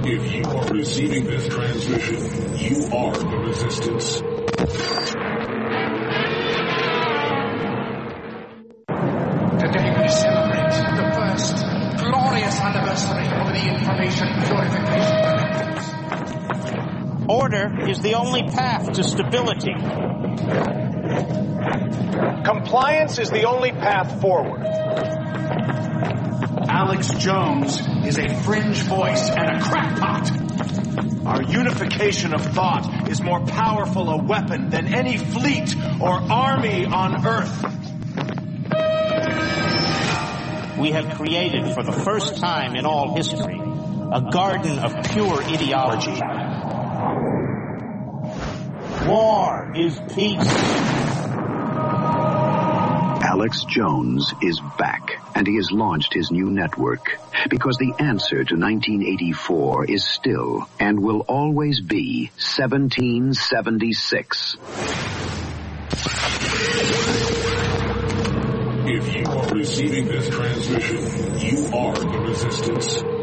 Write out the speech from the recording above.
If you are receiving this transmission, you are the Resistance. Today we celebrate the first glorious anniversary of the Information Purification Directives. Order is the only path to stability. Compliance is the only path forward. Alex Jones is a fringe voice and a crackpot. Our unification of thought is more powerful a weapon than any fleet or army on Earth. We have created for the first time in all history a garden of pure ideology. War is peace. Alex Jones is back, and he has launched his new network, because the answer to 1984 is still, and will always be, 1776. If you are receiving this transmission, you are the Resistance.